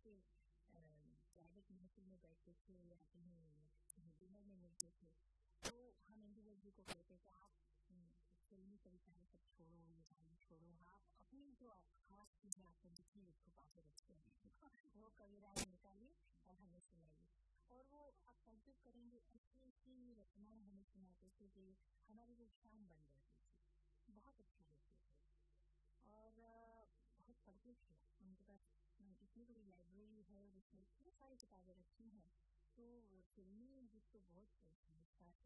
से प्राइवेट महफिल में बैठते थे या कहीं डिनर में मिलते थे, तो हम एक दूसरे को कहते थे आप फिल्मी कविताएं सब छोड़ो, ये गाने छोड़ो, आप अपनी जो खास चीजें आपको दिखी उसको पाके रखते हैं वो कविताएं निकालिए और हमें सुनाइए। और वो आप ताज्जुब करेंगे, ऐसी रचनाएं हमें सुनाते थे कि हमारी वो शाम बन जाती थी, बहुत अच्छा लगता था। और बहुत पढ़ते थे, उनके पास इतनी बड़ी लाइब्रेरी है जिसमें इतनी सारी किताबें रखी हैं, तो फिल्मी जिसको बहुत विस्तार